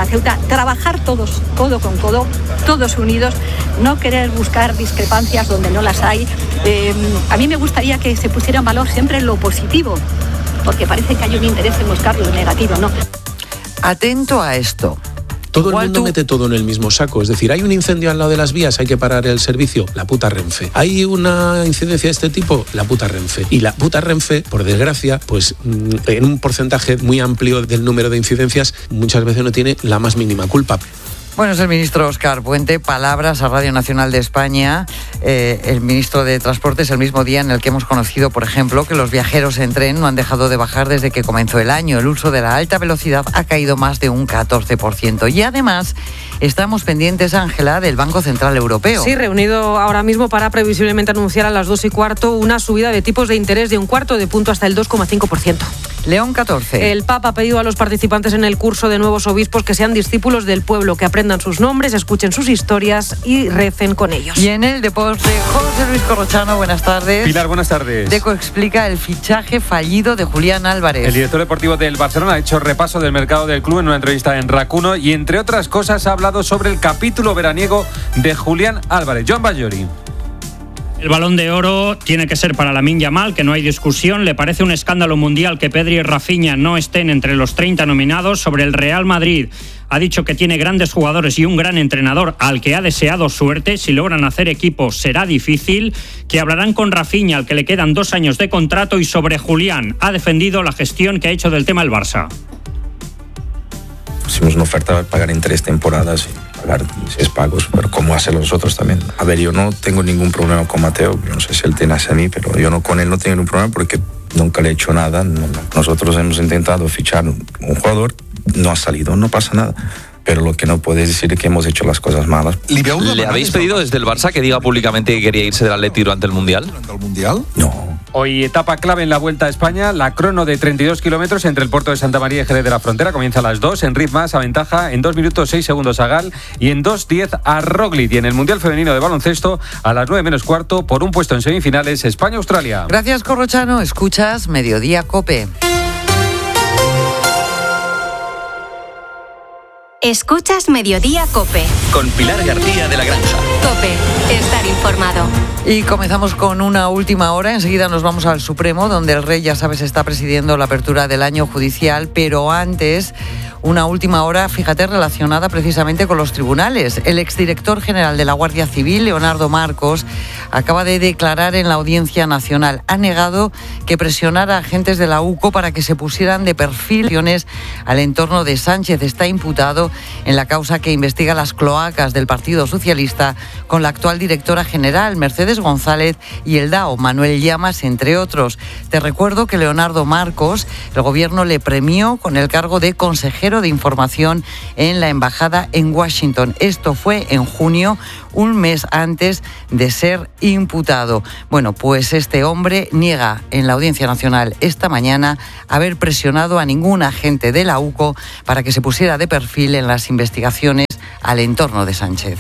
trabajar todos, codo con codo, todos unidos, no querer buscar discrepancias donde no las hay. Eh, a mí me gustaría que se pusiera en valor siempre lo positivo, porque parece que hay un interés en buscar lo negativo, ¿no? Atento a esto. Todo Igual el mundo tú... mete todo en el mismo saco. Es decir, hay un incendio al lado de las vías, hay que parar el servicio, la puta Renfe. Hay una incidencia de este tipo, la puta Renfe. Y la puta Renfe, por desgracia, pues en un porcentaje muy amplio del número de incidencias, muchas veces no tiene la más mínima culpa. Bueno, es el ministro Óscar Puente, palabras a Radio Nacional de España. Eh, el ministro de Transportes, el mismo día en el que hemos conocido, por ejemplo, que los viajeros en tren no han dejado de bajar desde que comenzó el año. El uso de la alta velocidad ha caído más de un catorce por ciento. Y además, estamos pendientes, Ángela, del Banco Central Europeo. Sí, reunido ahora mismo para previsiblemente anunciar a las dos y cuarto una subida de tipos de interés de un cuarto de punto hasta el dos coma cinco por ciento. León catorce. El Papa ha pedido a los participantes en el curso de nuevos obispos que sean discípulos del pueblo, que aprendan sus nombres, escuchen sus historias y recen con ellos. Y en el deporte, José Luis Corrochano, buenas tardes. Pilar, buenas tardes. Deco explica el fichaje fallido de Julián Álvarez. El director deportivo del Barcelona ha hecho repaso del mercado del club en una entrevista en RAC uno y, entre otras cosas, ha hablado sobre el capítulo veraniego de Julián Álvarez. Joan Bayori. El Balón de Oro tiene que ser para Lamine Yamal, que no hay discusión. Le parece un escándalo mundial que Pedri y Rafinha no estén entre los treinta nominados. Sobre el Real Madrid, ha dicho que tiene grandes jugadores y un gran entrenador al que ha deseado suerte. Si logran hacer equipo será difícil. Que hablarán con Rafinha, al que le quedan dos años de contrato. Y sobre Julián, ha defendido la gestión que ha hecho del tema el Barça. Pusimos una oferta para pagar en tres temporadas y pagar seis pagos, pero ¿cómo hacerlo nosotros también? A ver, yo no tengo ningún problema con Mateo, yo no sé si él tiene hacia mí, pero yo no con él no tengo ningún problema porque nunca le he hecho nada. Nosotros hemos intentado fichar un jugador, no ha salido, no pasa nada. Pero lo que no puedes decir es que hemos hecho las cosas malas. ¿Le habéis pedido desde el Barça que diga públicamente que quería irse del Atleti durante el Mundial? ¿Durante el Mundial? No. Hoy etapa clave en la Vuelta a España, la crono de treinta y dos kilómetros entre el puerto de Santa María y Jerez de la Frontera comienza a las dos. En Ritmas aventaja en dos minutos seis segundos a Gal y en dos diez a Roglic. Y en el Mundial Femenino de Baloncesto a las nueve menos cuarto por un puesto en semifinales España-Australia. Gracias, Corrochano. Escuchas Mediodía COPE. Escuchas Mediodía COPE. Con Pilar García de la Granja. COPE, estar informado. Y comenzamos con una última hora. Enseguida nos vamos al Supremo, donde el rey, ya sabes, está presidiendo la apertura del año judicial. Pero antes, una última hora, fíjate, relacionada precisamente con los tribunales. El exdirector general de la Guardia Civil, Leonardo Marcos, acaba de declarar en la Audiencia Nacional. Ha negado que presionara a agentes de la U C O para que se pusieran de perfil al entorno de Sánchez. Está imputado en la causa que investiga las cloacas del Partido Socialista con la actual directora general, Mercedes González, y el D A O, Manuel Llamas, entre otros. Te recuerdo que Leonardo Marcos, el gobierno le premió con el cargo de consejero de información en la embajada en Washington. Esto fue en junio, un mes antes de ser imputado. Bueno, pues este hombre niega en la Audiencia Nacional esta mañana haber presionado a ningún agente de la U C O para que se pusiera de perfil en las investigaciones al entorno de Sánchez.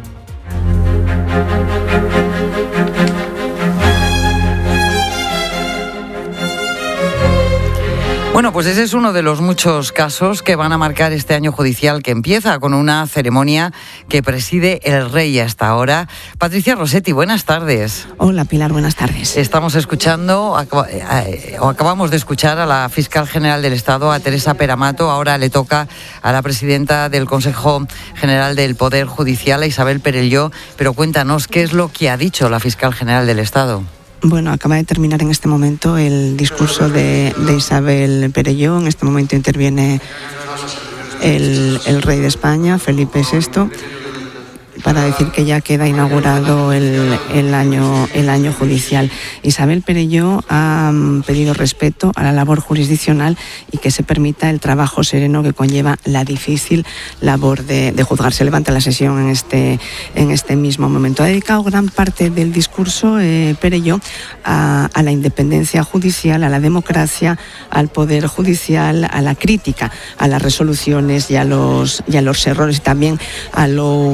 Bueno, pues ese es uno de los muchos casos que van a marcar este año judicial que empieza con una ceremonia que preside el rey hasta ahora. Patricia Rossetti, buenas tardes. Hola Pilar, buenas tardes. Estamos escuchando, o acabamos de escuchar a la fiscal general del Estado, a Teresa Peramato. Ahora le toca a la presidenta del Consejo General del Poder Judicial, a Isabel Perelló. Pero cuéntanos, ¿qué es lo que ha dicho la fiscal general del Estado? Bueno, acaba de terminar en este momento el discurso de, de Isabel Perelló. En este momento interviene el, el rey de España, Felipe sexto, para decir que ya queda inaugurado el, el, año, el año judicial. Isabel Perelló ha pedido respeto a la labor jurisdiccional y que se permita el trabajo sereno que conlleva la difícil labor de, de juzgar. Se levanta la sesión en este, en este mismo momento. Ha dedicado gran parte del discurso eh, Perelló a, a la independencia judicial, a la democracia, al poder judicial, a la crítica, a las resoluciones y a los, y a los errores y también a lo fair.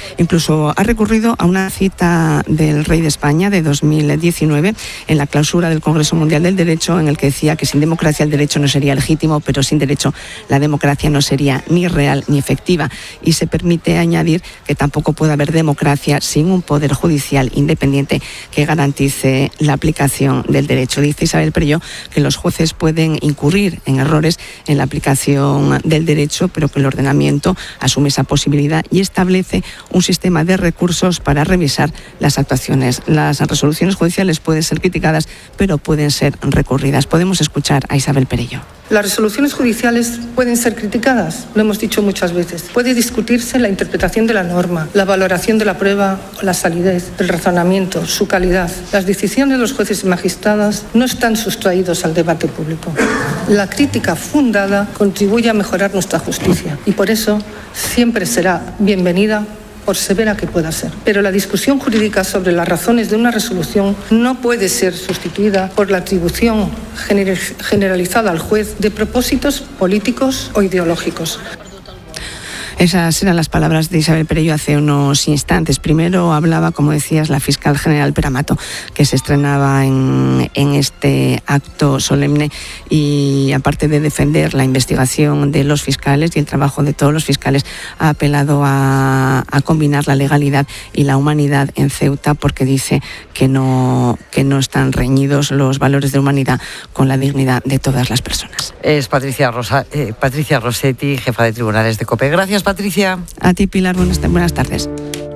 Incluso ha recurrido a una cita del rey de España de dos mil diecinueve en la clausura del Congreso Mundial del Derecho, en el que decía que sin democracia el derecho no sería legítimo, pero sin derecho la democracia no sería ni real ni efectiva. Y se permite añadir que tampoco puede haber democracia sin un poder judicial independiente que garantice la aplicación del derecho. Dice Isabel Perelló que los jueces pueden incurrir en errores en la aplicación del derecho, pero que el ordenamiento asume esa posibilidad y establece un sistema de recursos para revisar las actuaciones. Las resoluciones judiciales pueden ser criticadas, pero pueden ser recurridas. Podemos escuchar a Isabel Perelló. Las resoluciones judiciales pueden ser criticadas, lo hemos dicho muchas veces. Puede discutirse la interpretación de la norma, la valoración de la prueba, la salidez, el razonamiento, su calidad. Las decisiones de los jueces y magistrados no están sustraídos al debate público. La crítica fundada contribuye a mejorar nuestra justicia y por eso siempre será bienvenida, por severa que pueda ser. Pero la discusión jurídica sobre las razones de una resolución no puede ser sustituida por la atribución generalizada al juez de propósitos políticos o ideológicos. Esas eran las palabras de Isabel Perelló hace unos instantes. Primero hablaba, como decías, la fiscal general Peramato, que se estrenaba en, en este acto solemne y, aparte de defender la investigación de los fiscales y el trabajo de todos los fiscales, ha apelado a, a combinar la legalidad y la humanidad en Ceuta, porque dice que no, que no están reñidos los valores de humanidad con la dignidad de todas las personas. Es Patricia, Rosa, eh, Patricia Rossetti, jefa de tribunales de COPE. Gracias, Patricia. A ti, Pilar, buenas, buenas tardes.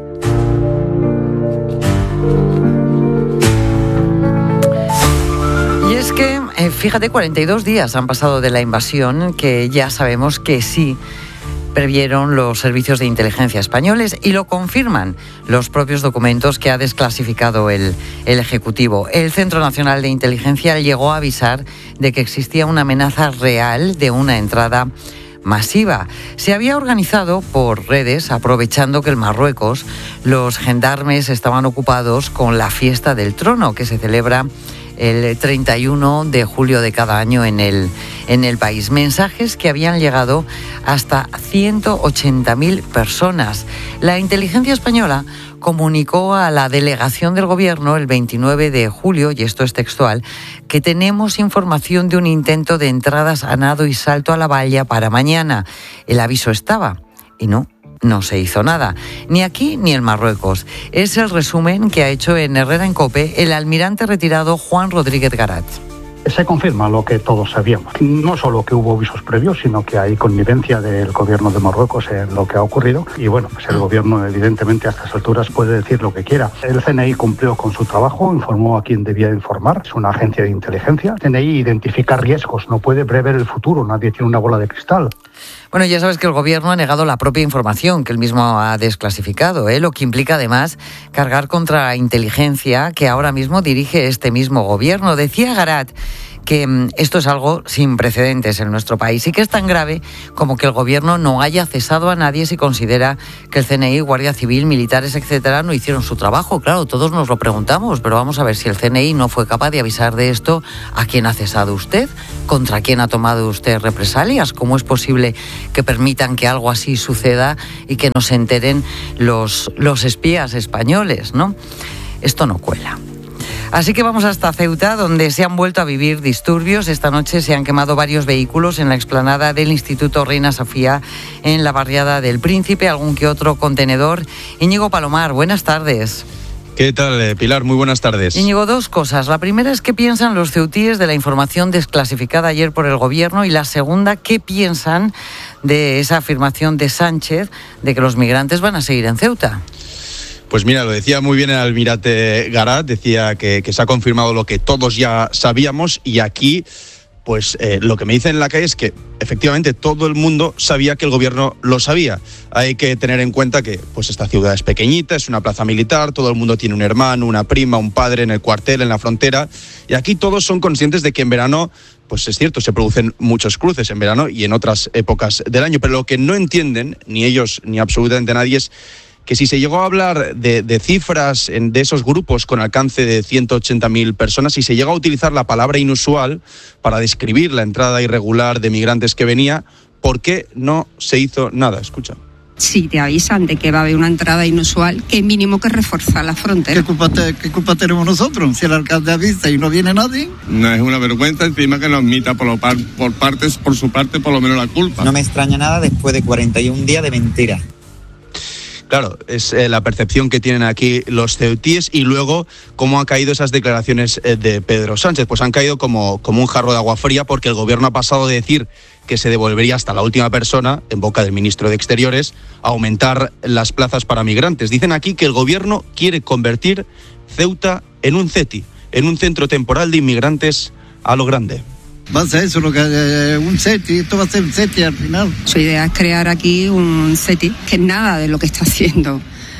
Y es que, eh, fíjate, cuarenta y dos días han pasado de la invasión, que ya sabemos que sí previeron los servicios de inteligencia españoles y lo confirman los propios documentos que ha desclasificado el, el Ejecutivo. El Centro Nacional de Inteligencia llegó a avisar de que existía una amenaza real de una entrada masiva. Se había organizado por redes, aprovechando que en Marruecos los gendarmes estaban ocupados con la fiesta del trono, que se celebra el treinta y uno de julio de cada año en el, en el país. Mensajes que habían llegado hasta ciento ochenta mil personas. La inteligencia española comunicó a la delegación del gobierno el veintinueve de julio, y esto es textual, que tenemos información de un intento de entradas a nado y salto a la valla para mañana. El aviso estaba, y no. No se hizo nada, ni aquí ni en Marruecos. Es el resumen que ha hecho en Herrera en COPE el almirante retirado Juan Rodríguez Garat. Se confirma lo que todos sabíamos. No solo que hubo avisos previos, sino que hay connivencia del gobierno de Marruecos en lo que ha ocurrido. Y bueno, pues el gobierno evidentemente a estas alturas puede decir lo que quiera. El C N I cumplió con su trabajo, informó a quien debía informar. Es una agencia de inteligencia. El C N I identifica riesgos, no puede prever el futuro. Nadie tiene una bola de cristal. Bueno, ya sabes que el gobierno ha negado la propia información que él mismo ha desclasificado, ¿eh? Lo que implica además cargar contra la inteligencia que ahora mismo dirige este mismo gobierno. Decía Garat que mm, esto es algo sin precedentes en nuestro país y que es tan grave como que el gobierno no haya cesado a nadie si considera que el C N I, Guardia Civil, militares, etcétera, no hicieron su trabajo. Claro, todos nos lo preguntamos, pero vamos a ver si el C N I no fue capaz de avisar de esto. ¿A quién ha cesado usted? ¿Contra quién ha tomado usted represalias? ¿Cómo es posible que permitan que algo así suceda y que no se enteren los, los espías españoles, ¿no? Esto no cuela. Así que vamos hasta Ceuta, donde se han vuelto a vivir disturbios. Esta noche se han quemado varios vehículos en la explanada del Instituto Reina Sofía, en la barriada del Príncipe, algún que otro contenedor. Íñigo Palomar, buenas tardes. ¿Qué tal, Pilar? Muy buenas tardes. Íñigo, dos cosas. La primera es qué piensan los ceutíes de la información desclasificada ayer por el gobierno, y la segunda, qué piensan de esa afirmación de Sánchez de que los migrantes van a seguir en Ceuta. Pues mira, lo decía muy bien el almirante Garat, decía que, que se ha confirmado lo que todos ya sabíamos, y aquí pues eh, lo que me dicen en la calle es que efectivamente todo el mundo sabía que el gobierno lo sabía. Hay que tener en cuenta que pues esta ciudad es pequeñita, es una plaza militar, todo el mundo tiene un hermano, una prima, un padre en el cuartel, en la frontera, y aquí todos son conscientes de que en verano, pues es cierto, se producen muchos cruces en verano y en otras épocas del año, pero lo que no entienden, ni ellos ni absolutamente nadie, es que si se llegó a hablar de, de cifras en, de esos grupos con alcance de ciento ochenta mil personas, si se llegó a utilizar la palabra inusual para describir la entrada irregular de migrantes que venía, ¿por qué no se hizo nada? Escucha. si te avisan de que va a haber una entrada inusual, qué mínimo que reforzar la frontera. ¿Qué culpa, te, ¿Qué culpa tenemos nosotros? Si el alcalde avisa y no viene nadie. No, es una vergüenza, encima que nos mita por, lo par, por partes, por su parte, por lo menos la culpa. No me extraña nada después de cuarenta y un días de mentira. Claro, es eh, la percepción que tienen aquí los ceutíes y luego cómo han caído esas declaraciones eh, de Pedro Sánchez. Pues han caído como, como un jarro de agua fría porque el gobierno ha pasado de decir que se devolvería hasta la última persona, en boca del ministro de Exteriores, a aumentar las plazas para migrantes. Dicen aquí que el gobierno quiere convertir Ceuta en un CETI, en un centro temporal de inmigrantes a lo grande. Va a ser eso, lo que, eh, un CETI, esto va a ser un CETI al final. Su idea es crear aquí un CETI, que nada de lo que está haciendo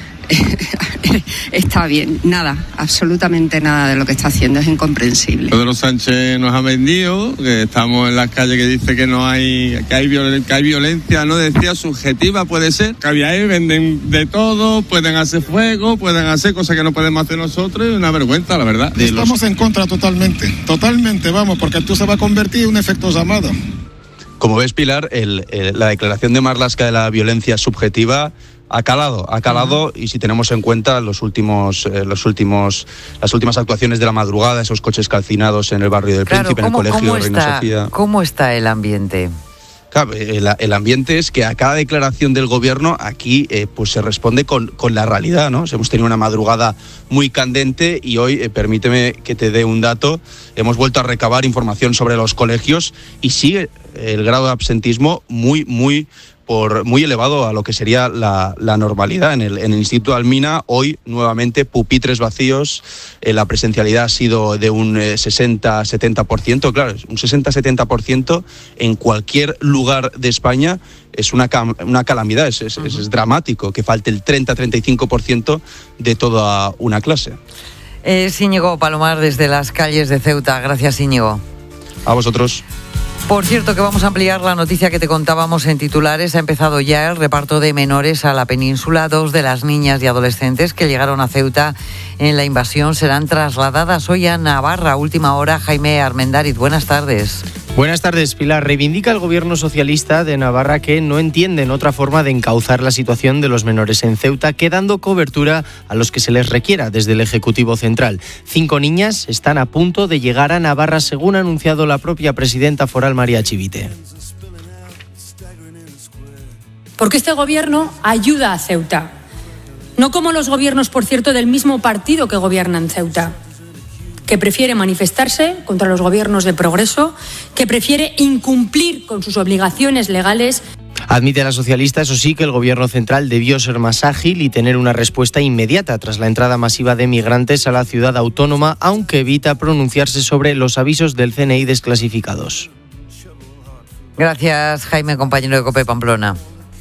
está bien, nada, absolutamente nada de lo que está haciendo es incomprensible. Pedro Sánchez nos ha vendido, que estamos en las calles que dice que no hay, que hay, violen, que hay violencia, no decía subjetiva, puede ser, que había ahí, venden de todo, pueden hacer fuego, pueden hacer cosas que no podemos hacer nosotros, es una vergüenza, la verdad. Estamos en contra totalmente, totalmente, vamos, porque esto se va a convertir en un efecto llamada. Como ves, Pilar, el, el, la declaración de Marlaska de la violencia subjetiva ha calado, ha calado uh-huh. Y si tenemos en cuenta los últimos, eh, los últimos, las últimas actuaciones de la madrugada, esos coches calcinados en el barrio del claro, Príncipe, en el colegio Reina está, Sofía. ¿Cómo está el ambiente? Claro, el, el ambiente es que a cada declaración del gobierno aquí eh, pues se responde con, con la realidad, ¿no? Hemos tenido una madrugada muy candente y hoy, eh, permíteme que te dé un dato, hemos vuelto a recabar información sobre los colegios y sigue el grado de absentismo muy, muy por muy elevado a lo que sería la, la normalidad. En el, en el Instituto Almina, hoy nuevamente pupitres vacíos, eh, la presencialidad ha sido de un eh, sesenta a setenta por ciento, claro, un sesenta a setenta por ciento en cualquier lugar de España es una, una calamidad, es, es, es dramático que falte el treinta a treinta y cinco por ciento de toda una clase. Es Íñigo Palomar desde las calles de Ceuta. Gracias, Íñigo. A vosotros. Por cierto, que vamos a ampliar la noticia que te contábamos en titulares. Ha empezado ya el reparto de menores a la península. Dos de las niñas y adolescentes que llegaron a Ceuta en la invasión serán trasladadas hoy a Navarra. Última hora, Jaime Armendáriz. Buenas tardes. Buenas tardes, Pilar. Reivindica el gobierno socialista de Navarra que no entienden otra forma de encauzar la situación de los menores en Ceuta que dando cobertura a los que se les requiera desde el Ejecutivo Central. Cinco niñas están a punto de llegar a Navarra, según ha anunciado la propia presidenta foral María Chivite. Porque este gobierno ayuda a Ceuta. No como los gobiernos, por cierto, del mismo partido que gobierna en Ceuta, que prefiere manifestarse contra los gobiernos de progreso, que prefiere incumplir con sus obligaciones legales. Admite la socialista, eso sí, que el gobierno central debió ser más ágil y tener una respuesta inmediata tras la entrada masiva de migrantes a la ciudad autónoma, aunque evita pronunciarse sobre los avisos del C N I desclasificados. Gracias, Jaime, compañero de COPE Pamplona.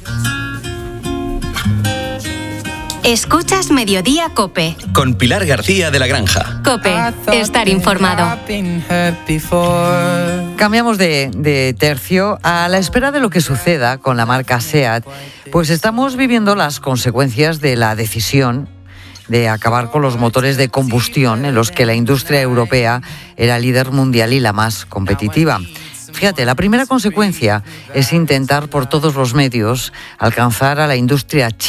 Escuchas Mediodía COPE. Con Pilar García de la Granja. COPE, estar informado. Cambiamos de, de tercio. A la espera de lo que suceda con la marca SEAT, pues estamos viviendo las consecuencias de la decisión de acabar con los motores de combustión en los que la industria europea era líder mundial y la más competitiva. Fíjate, la primera consecuencia es intentar por todos los medios alcanzar a la industria china